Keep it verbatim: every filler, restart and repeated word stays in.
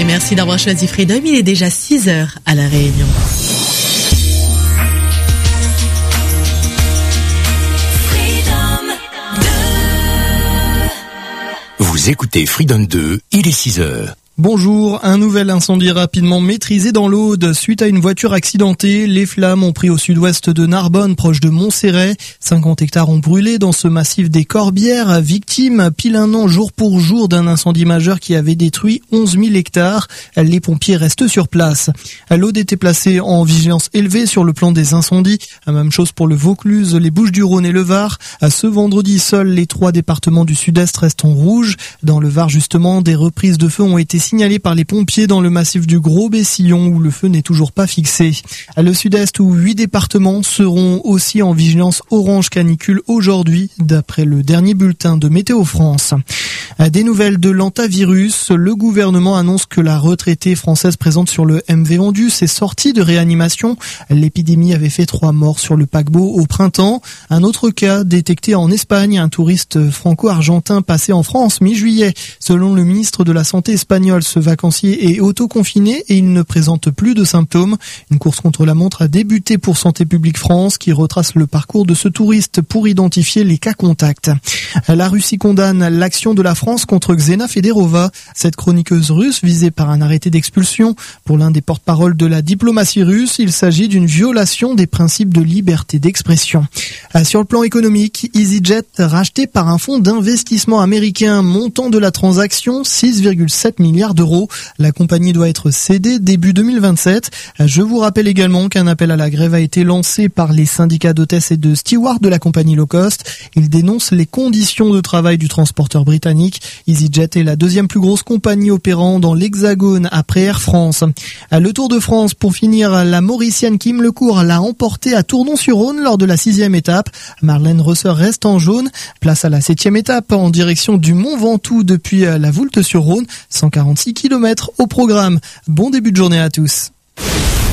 Et merci d'avoir choisi Freedom. Il est déjà six heures à La Réunion. Vous écoutez Freedom deux, il est six heures. Bonjour, un nouvel incendie rapidement maîtrisé dans l'Aude. Suite à une voiture accidentée, les flammes ont pris au sud-ouest de Narbonne, proche de Montserrat. cinquante hectares ont brûlé dans ce massif des Corbières, victime pile un an jour pour jour d'un incendie majeur qui avait détruit onze mille hectares. Les pompiers restent sur place. L'Aude était placée en vigilance élevée sur le plan des incendies. La même chose pour le Vaucluse, les Bouches-du-Rhône et le Var. Ce vendredi, seuls les trois départements du sud-est restent en rouge. Dans le Var, justement, des reprises de feu ont été signalé par les pompiers dans le massif du Gros-Bessillon où le feu n'est toujours pas fixé. À le sud-est où huit départements seront aussi en vigilance orange canicule aujourd'hui d'après le dernier bulletin de Météo France. Des nouvelles de l'antavirus, le gouvernement annonce que la retraitée française présente sur le M V Andus est sortie de réanimation. L'épidémie avait fait trois morts sur le paquebot au printemps. Un autre cas détecté en Espagne, un touriste franco-argentin passé en France mi-juillet. Selon le ministre de la Santé espagnol, ce vacancier est autoconfiné et il ne présente plus de symptômes. Une course contre la montre a débuté pour Santé publique France qui retrace le parcours de ce touriste pour identifier les cas contacts. La Russie condamne l'action de la France contre Xena Federova, cette chroniqueuse russe visée par un arrêté d'expulsion. Pour l'un des porte-parole de la diplomatie russe, il s'agit d'une violation des principes de liberté d'expression. Sur le plan économique, EasyJet racheté par un fonds d'investissement américain, montant de la transaction six virgule sept milliards d'euros. La compagnie doit être cédée début deux mille vingt-sept. Je vous rappelle également qu'un appel à la grève a été lancé par les syndicats d'hôtesses et de stewards de la compagnie low cost. Ils dénoncent les conditions de travail du transporteur britannique. EasyJet est la deuxième plus grosse compagnie opérant dans l'Hexagone après Air France. Le Tour de France, pour finir, la Mauricienne Kim Lecourt l'a emporté à Tournon-sur-Rhône lors de la sixième étape. Marlène Rosser reste en jaune. Place à la septième étape en direction du Mont Ventoux depuis la Voulte-sur-Rhône. cent quarante-six kilomètres au programme. Bon début de journée à tous.